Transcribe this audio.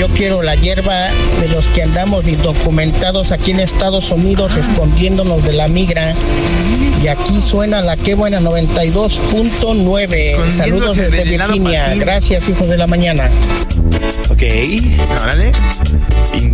yo quiero la hierba de los que andamos indocumentados aquí en Estados Unidos escondiéndonos de la migra. Y aquí suena la que buena 92.9. Saludos desde Virginia. Gracias, hijos de la mañana. Ok, órale.